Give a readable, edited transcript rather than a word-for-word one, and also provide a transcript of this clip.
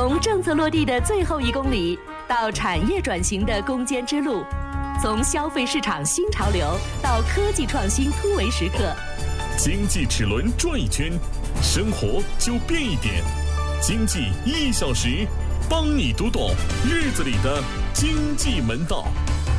从政策落地的最后1公里到产业转型的攻坚之路，从消费市场新潮流到科技创新突围时刻， 经济齿轮转一圈，生活就变一点。经济1小时，帮你读懂日子里的经济门道。